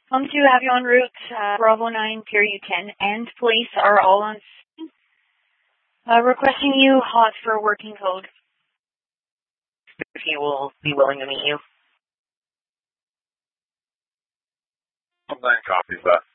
To have you en route. Bravo 9, Period 10, and police are all on scene. Requesting you hot for working code. If he will be willing to meet you. 9 copies that.